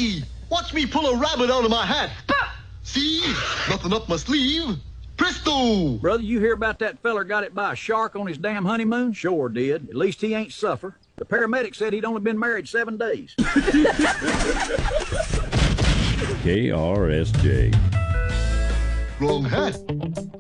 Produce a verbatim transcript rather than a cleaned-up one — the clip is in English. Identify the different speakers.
Speaker 1: Blackie, watch me pull a rabbit out of my hat. See? Nothing up my sleeve. Presto!
Speaker 2: Brother, you hear about that feller got it by a shark on his damn honeymoon? Sure did. At least he ain't suffer. The paramedic said he'd only been married seven days.
Speaker 3: K R S J.
Speaker 1: Wrong hat.